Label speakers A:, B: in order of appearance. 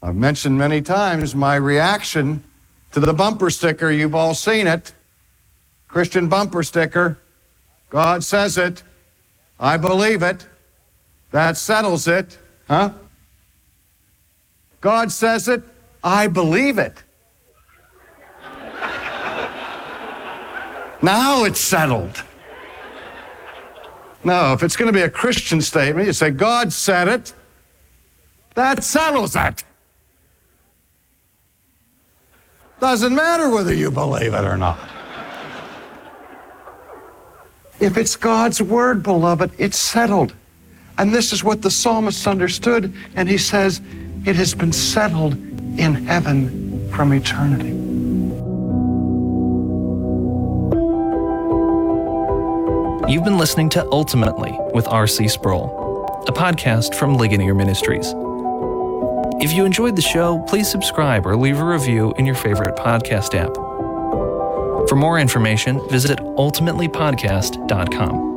A: I've mentioned many times my reaction to the bumper sticker. You've all seen it. Christian bumper sticker. God says it. I believe it. That settles it. Huh? God says it. I believe it. Now it's settled. No, if it's going to be a Christian statement, you say, God said it. That settles it. Doesn't matter whether you believe it or not. If it's God's word, beloved, it's settled. And this is what the psalmist understood, and he says, it has been settled in heaven from eternity.
B: You've been listening to Ultimately with R.C. Sproul, a podcast from Ligonier Ministries. If you enjoyed the show, please subscribe or leave a review in your favorite podcast app. For more information, visit ultimatelypodcast.com.